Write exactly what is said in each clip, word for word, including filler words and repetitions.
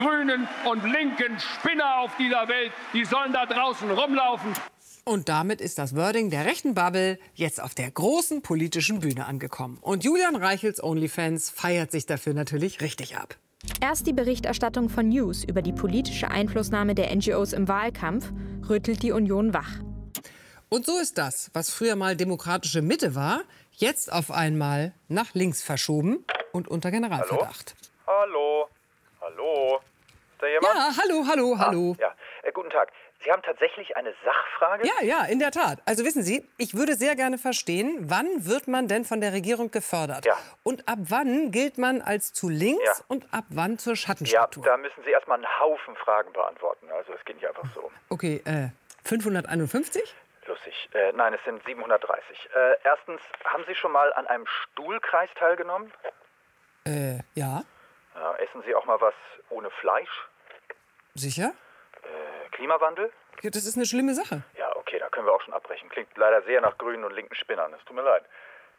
grünen und linken Spinner auf dieser Welt, die sollen da draußen rumlaufen. Und damit ist das Wording der rechten Bubble jetzt auf der großen politischen Bühne angekommen. Und Julian Reichels OnlyFans feiert sich dafür natürlich richtig ab. Erst die Berichterstattung von News über die politische Einflussnahme der N G Os im Wahlkampf rüttelt die Union wach. Und so ist das, was früher mal demokratische Mitte war, jetzt auf einmal nach links verschoben und unter Generalverdacht. Hallo? Hallo? Ist da jemand? Ja, hallo, hallo, hallo. Ah, ja, äh, guten Tag. Sie haben tatsächlich eine Sachfrage? Ja, ja, in der Tat. Also wissen Sie, ich würde sehr gerne verstehen, wann wird man denn von der Regierung gefördert? Ja. Und ab wann gilt man als zu links Ja. und ab wann zur Ja, Schattenstruktur? da müssen Sie erstmal einen Haufen Fragen beantworten. Also es geht nicht einfach so. Okay, äh, fünfhunderteinundfünfzig? Lustig. Äh, nein, es sind siebenhundertdreißig. Äh, erstens, haben Sie schon mal an einem Stuhlkreis teilgenommen? Äh, ja, Ja, essen Sie auch mal was ohne Fleisch? sicher? Äh, Klimawandel? Ja, das ist eine schlimme Sache. Ja, okay, da können wir auch schon abbrechen. Klingt leider sehr nach grünen und linken Spinnern. Es tut mir leid.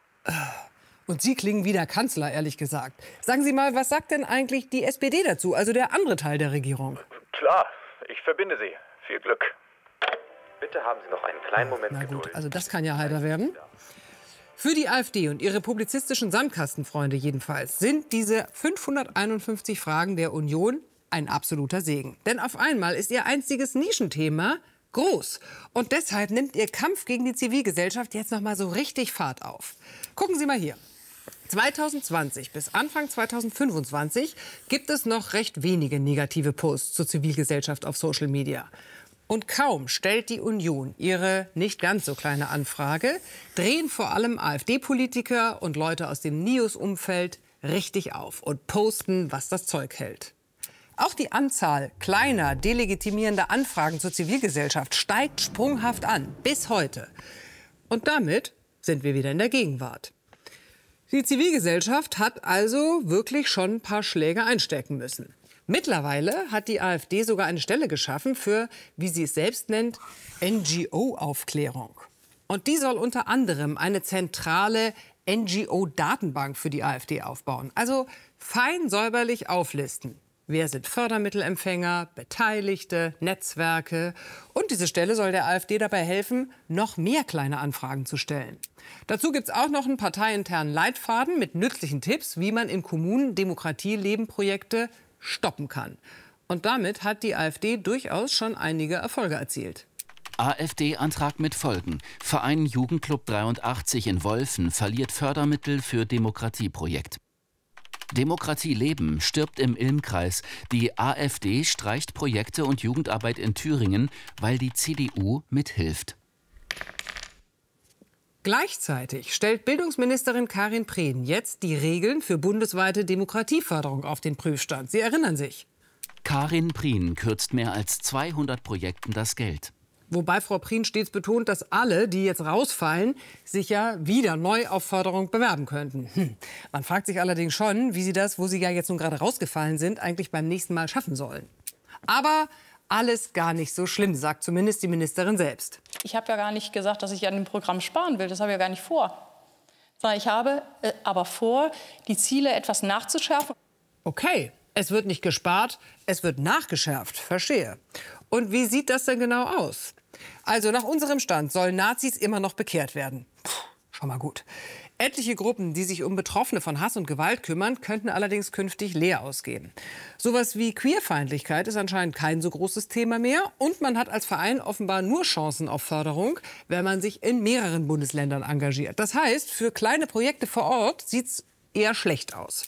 Und Sie klingen wie der Kanzler, ehrlich gesagt. Sagen Sie mal, was sagt denn eigentlich die S P D dazu, also der andere Teil der Regierung? Klar, ich verbinde Sie. Viel Glück. Bitte haben Sie noch einen kleinen Moment Na Geduld. gut, also das kann ja heiter werden. Für die AfD und ihre publizistischen Sandkastenfreunde jedenfalls sind diese fünfhunderteinundfünfzig Fragen der Union ein absoluter Segen. Denn auf einmal ist ihr einziges Nischenthema groß. Und deshalb nimmt ihr Kampf gegen die Zivilgesellschaft jetzt noch mal so richtig Fahrt auf. Gucken Sie mal hier. zweitausendzwanzig bis Anfang zweitausendfünfundzwanzig gibt es noch recht wenige negative Posts zur Zivilgesellschaft auf Social Media. Und kaum stellt die Union ihre nicht ganz so kleine Anfrage, drehen vor allem AfD-Politiker und Leute aus dem NIOS-Umfeld richtig auf und posten, was das Zeug hält. Auch die Anzahl kleiner, delegitimierender Anfragen zur Zivilgesellschaft steigt sprunghaft an, bis heute. Und damit sind wir wieder in der Gegenwart. Die Zivilgesellschaft hat also wirklich schon ein paar Schläge einstecken müssen. Mittlerweile hat die AfD sogar eine Stelle geschaffen für, wie sie es selbst nennt, N G O-Aufklärung. Und die soll unter anderem eine zentrale N G O-Datenbank für die AfD aufbauen. Also fein säuberlich auflisten. Wer sind Fördermittelempfänger, Beteiligte, Netzwerke? Und diese Stelle soll der AfD dabei helfen, noch mehr kleine Anfragen zu stellen. Dazu gibt es auch noch einen parteiinternen Leitfaden mit nützlichen Tipps, wie man in Kommunen Demokratie-Leben-Projekte stoppen kann. Und damit hat die AfD durchaus schon einige Erfolge erzielt. AfD-Antrag mit Folgen. Verein Jugendclub dreiundachtzig in Wolfen verliert Fördermittel für Demokratieprojekt. Demokratie leben stirbt im Ilm-Kreis. Die AfD streicht Projekte und Jugendarbeit in Thüringen, weil die C D U mithilft. Gleichzeitig stellt Bildungsministerin Karin Prehn jetzt die Regeln für bundesweite Demokratieförderung auf den Prüfstand. Sie erinnern sich. Karin Prehn kürzt mehr als zweihundert Projekten das Geld. Wobei Frau Prehn stets betont, dass alle, die jetzt rausfallen, sich ja wieder neu auf Förderung bewerben könnten. Hm. Man fragt sich allerdings schon, wie sie das, wo sie ja jetzt nun gerade rausgefallen sind, eigentlich beim nächsten Mal schaffen sollen. Aber alles gar nicht so schlimm, sagt zumindest die Ministerin selbst. Ich habe ja gar nicht gesagt, dass ich an dem Programm sparen will. Das habe ich ja gar nicht vor. Sondern ich habe äh, aber vor, die Ziele etwas nachzuschärfen. Okay, es wird nicht gespart, es wird nachgeschärft. Verstehe. Und wie sieht das denn genau aus? Also nach unserem Stand sollen Nazis immer noch bekehrt werden. Puh, schon mal gut. Etliche Gruppen, die sich um Betroffene von Hass und Gewalt kümmern, könnten allerdings künftig leer ausgehen. Sowas wie Queerfeindlichkeit ist anscheinend kein so großes Thema mehr. Und man hat als Verein offenbar nur Chancen auf Förderung, wenn man sich in mehreren Bundesländern engagiert. Das heißt, für kleine Projekte vor Ort sieht es eher schlecht aus.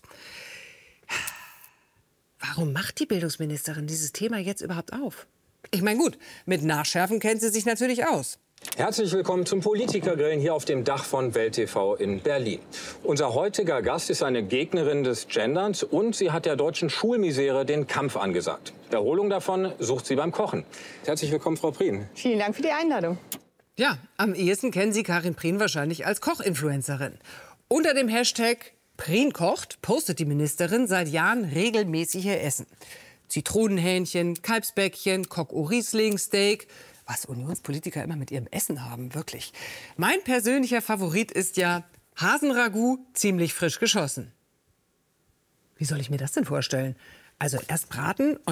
Warum macht die Bildungsministerin dieses Thema jetzt überhaupt auf? Ich meine, gut, mit Nachschärfen kennt sie sich natürlich aus. Herzlich willkommen zum Politikergrillen hier auf dem Dach von Welt T V in Berlin. Unser heutiger Gast ist eine Gegnerin des Genderns und sie hat der deutschen Schulmisere den Kampf angesagt. Erholung davon sucht sie beim Kochen. Herzlich willkommen, Frau Prehn. Vielen Dank für die Einladung. Ja, am ehesten kennen Sie Karin Prehn wahrscheinlich als Koch-Influencerin. Unter dem Hashtag Prehn kocht postet die Ministerin seit Jahren regelmäßig ihr Essen. Zitronenhähnchen, Kalbsbäckchen, Coq-au-Riesling, Steak. Was Unionspolitiker immer mit ihrem Essen haben, wirklich. Mein persönlicher Favorit ist ja Hasenragout, ziemlich frisch geschossen. Wie soll ich mir das denn vorstellen? Also erst braten und